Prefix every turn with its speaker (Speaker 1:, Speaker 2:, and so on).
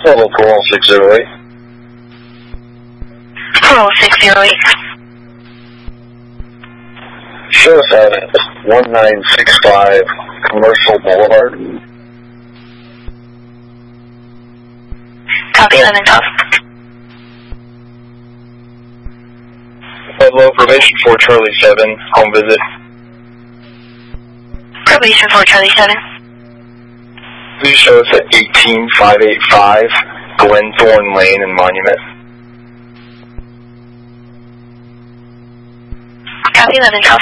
Speaker 1: Level 608.
Speaker 2: 608.
Speaker 1: Show us at 1965 Commercial Boulevard.
Speaker 2: Copy, 11 Golf.
Speaker 1: Hello, Probation 4 Charlie 7, home visit.
Speaker 2: Probation 4 Charlie 7.
Speaker 1: Please show us at 18585 Glenthorne Lane in Monument.
Speaker 2: Copy, 11 Golf.